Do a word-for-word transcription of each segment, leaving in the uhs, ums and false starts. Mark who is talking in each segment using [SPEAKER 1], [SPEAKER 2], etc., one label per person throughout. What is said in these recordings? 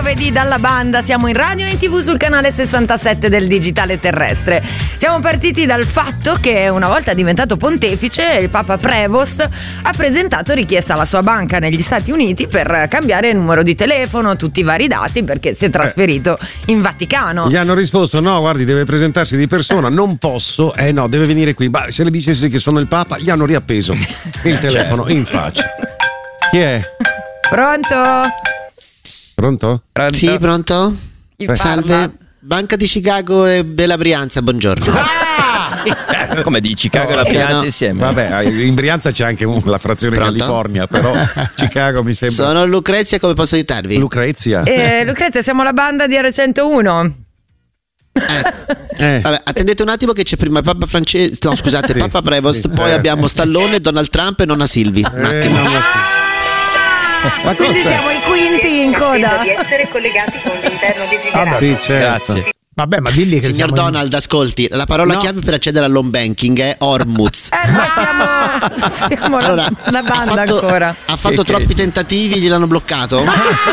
[SPEAKER 1] giovedì dalla banda, siamo in radio e in tv sul canale sessantasette del digitale terrestre. Siamo partiti dal fatto che una volta diventato pontefice il Papa Prevost ha presentato richiesta alla sua banca negli Stati Uniti per cambiare il numero di telefono, tutti i vari dati, perché si è trasferito eh. in Vaticano.
[SPEAKER 2] Gli hanno risposto: no, guardi, deve presentarsi di persona, non posso, eh no, deve venire qui. Bah, se le dicessi che sono il Papa, gli hanno riappeso il telefono in faccia. Chi è?
[SPEAKER 1] Pronto?
[SPEAKER 2] Pronto?
[SPEAKER 3] Pronto? Sì, pronto?
[SPEAKER 1] Chi
[SPEAKER 3] Salve,
[SPEAKER 1] parla?
[SPEAKER 3] Banca di Chicago e della Brianza, buongiorno.
[SPEAKER 4] Ah! Come di Chicago e la Brianza no. insieme?
[SPEAKER 2] Vabbè, in Brianza c'è anche la frazione
[SPEAKER 3] Pronto?
[SPEAKER 2] California, però Chicago mi sembra.
[SPEAKER 3] Sono Lucrezia, come posso aiutarvi?
[SPEAKER 2] Lucrezia.
[SPEAKER 1] Eh, Lucrezia, siamo la banda di R centouno.
[SPEAKER 3] Eh. Eh. Vabbè, attendete un attimo che c'è prima il Papa Francesco, no scusate, il Papa Prevost,
[SPEAKER 2] sì,
[SPEAKER 3] poi
[SPEAKER 2] eh.
[SPEAKER 3] abbiamo Stallone, Donald Trump e nonna Silvi. Un attimo.
[SPEAKER 2] Eh, nonna Silvi.
[SPEAKER 1] Ma quindi siamo i quinti in coda.
[SPEAKER 5] Di essere collegati con l'interno desiderato.
[SPEAKER 2] Ah, sì, certo.
[SPEAKER 4] Grazie.
[SPEAKER 6] Vabbè, ma digli che
[SPEAKER 3] Signor
[SPEAKER 6] siamo
[SPEAKER 3] Donald,
[SPEAKER 6] in...
[SPEAKER 3] ascolti, la parola
[SPEAKER 2] No.
[SPEAKER 3] chiave per accedere all'home banking è Ormuz.
[SPEAKER 1] Eh, ma siamo, siamo
[SPEAKER 3] Allora,
[SPEAKER 1] la, la banda
[SPEAKER 3] ha fatto,
[SPEAKER 1] ancora.
[SPEAKER 3] ha fatto troppi tentativi, gliel'hanno bloccato?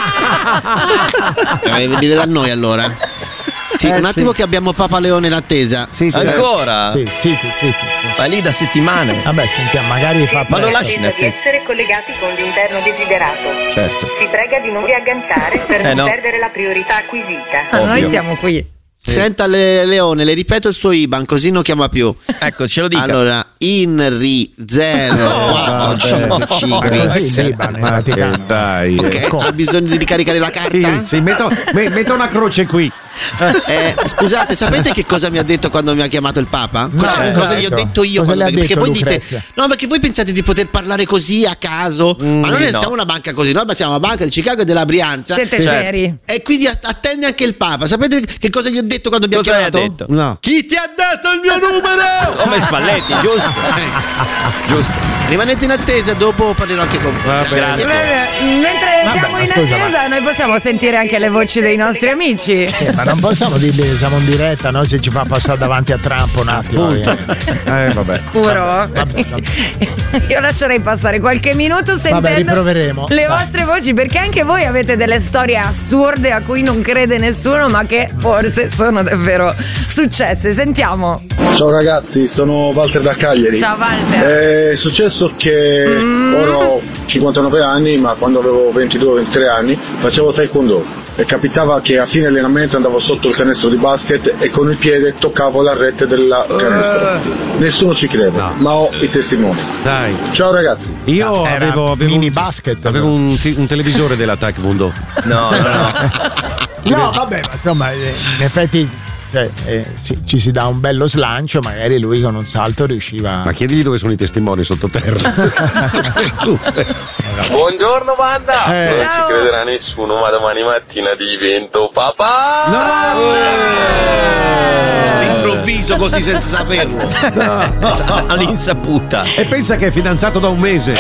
[SPEAKER 3] Deve venire da noi allora. Sì,
[SPEAKER 2] Eh,
[SPEAKER 3] un attimo
[SPEAKER 2] sì.
[SPEAKER 3] che abbiamo Papa Leone in attesa.
[SPEAKER 2] Sì, sì.
[SPEAKER 4] Ancora?
[SPEAKER 6] Sì, sì, sì, sì, sì.
[SPEAKER 4] Ma è lì da settimane.
[SPEAKER 6] Vabbè, sentiamo, magari fa
[SPEAKER 4] Ma lo
[SPEAKER 6] presto.
[SPEAKER 4] lasci in
[SPEAKER 5] Di
[SPEAKER 4] attesa.
[SPEAKER 5] essere collegati con l'interno desiderato.
[SPEAKER 4] Certo.
[SPEAKER 5] Si prega di non riagganciare per
[SPEAKER 4] Eh,
[SPEAKER 5] non
[SPEAKER 4] no.
[SPEAKER 5] perdere la priorità acquisita.
[SPEAKER 1] Ah, noi
[SPEAKER 4] Ovvio.
[SPEAKER 1] siamo qui.
[SPEAKER 3] Senta Le- Leone, le ripeto il suo I B A N così non chiama più.
[SPEAKER 4] Ecco, ce lo dica.
[SPEAKER 3] Allora, INRI zero quattro cinque cinque
[SPEAKER 6] Così, Libano, in
[SPEAKER 2] Ma che
[SPEAKER 6] Vaticano.
[SPEAKER 2] dai.
[SPEAKER 3] Ok, ha bisogno di ricaricare la carta?
[SPEAKER 2] Sì, sì, metto, me- metto una croce qui.
[SPEAKER 3] Eh, scusate, sapete che cosa mi ha detto quando mi ha chiamato il Papa? Cosa,
[SPEAKER 6] No,
[SPEAKER 3] cosa gli ho
[SPEAKER 6] ecco.
[SPEAKER 3] detto io?
[SPEAKER 6] Cosa
[SPEAKER 3] quando-
[SPEAKER 6] le ha
[SPEAKER 3] perché
[SPEAKER 6] detto,
[SPEAKER 3] voi dite,
[SPEAKER 6] Lucrezia?
[SPEAKER 3] no, perché voi pensate di poter parlare così a caso, ma noi
[SPEAKER 4] sì,
[SPEAKER 3] non
[SPEAKER 4] no.
[SPEAKER 3] siamo una banca così, noi siamo una banca di Chicago e della Brianza.
[SPEAKER 1] Siete
[SPEAKER 4] Certo.
[SPEAKER 1] seri?
[SPEAKER 3] E quindi att- attende anche il Papa. Sapete che cosa gli ho detto quando mi ha
[SPEAKER 4] Cosa hai
[SPEAKER 3] chiamato?
[SPEAKER 4] detto?
[SPEAKER 2] No.
[SPEAKER 3] Chi ti ha dato il mio numero?
[SPEAKER 4] Come Spalletti, giusto?
[SPEAKER 3] Eh,
[SPEAKER 4] Giusto.
[SPEAKER 3] rimanete in attesa, dopo parlerò anche con voi.
[SPEAKER 2] Vabbè.
[SPEAKER 4] Grazie.
[SPEAKER 1] Eh, Mentre
[SPEAKER 6] Vabbè,
[SPEAKER 1] siamo
[SPEAKER 6] ma
[SPEAKER 1] in
[SPEAKER 6] scusa,
[SPEAKER 1] attesa, noi possiamo sentire anche le voci dei nostri amici.
[SPEAKER 6] Eh, ma non possiamo dirgli che siamo in diretta, no? Se ci fa passare davanti a Trump un attimo. eh.
[SPEAKER 2] Eh, vabbè.
[SPEAKER 1] Sicuro?
[SPEAKER 6] vabbè,
[SPEAKER 1] Io lascerei passare qualche minuto sentendo
[SPEAKER 6] Vabbè, riproveremo.
[SPEAKER 1] le
[SPEAKER 6] Vai.
[SPEAKER 1] vostre voci, perché anche voi avete delle storie assurde a cui non crede nessuno, ma che forse sono davvero successe. Sentiamo.
[SPEAKER 7] Ciao ragazzi, sono Walter da Cagliari.
[SPEAKER 1] Ciao Walter.
[SPEAKER 7] È successo che ora ho cinquantanove anni, ma quando avevo ventidue ventitré anni facevo taekwondo e capitava che a fine allenamento andavo sotto il canestro di basket e con il piede toccavo la rete della canestro. Nessuno ci crede, ma ho i testimoni.
[SPEAKER 2] Dai.
[SPEAKER 7] Ciao ragazzi.
[SPEAKER 2] Io
[SPEAKER 6] Era
[SPEAKER 2] avevo, avevo
[SPEAKER 6] mini
[SPEAKER 2] un,
[SPEAKER 6] basket.
[SPEAKER 2] avevo un, ti- un televisore della Taekwondo.
[SPEAKER 4] No, no, no.
[SPEAKER 6] No, vabbè, ma insomma, eh, in effetti cioè, eh, sì, ci si dà un bello slancio, magari lui con un salto riusciva.
[SPEAKER 2] Ma chiedigli dove sono i testimoni sottoterra.
[SPEAKER 8] Buongiorno banda,
[SPEAKER 2] Eh.
[SPEAKER 8] non
[SPEAKER 1] Ciao.
[SPEAKER 8] ci crederà nessuno, ma domani mattina divento papà.
[SPEAKER 3] All'improvviso, così senza saperlo.
[SPEAKER 4] All'insaputa.
[SPEAKER 2] E pensa che è fidanzato da un mese.